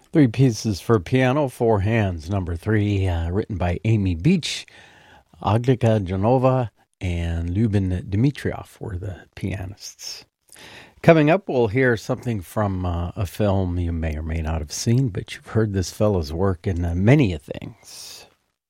Three pieces for piano, four hands. Number three, written by Amy Beach, Agnika Janova, and Lyuben Dmitriev were the pianists. Coming up, we'll hear something from a film you may or may not have seen, but you've heard this fellow's work in many things.